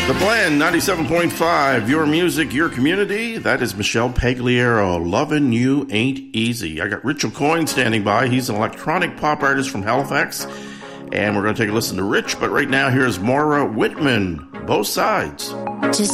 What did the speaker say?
The Blend, 97.5, your music, your community. That is Michelle Pagliaro. Lovin' You Ain't Easy. I got Rich O'Coin standing by. He's an electronic pop artist from Halifax. And we're going to take a listen to Rich. But right now, here's Maura Whitman. Both Sides. Just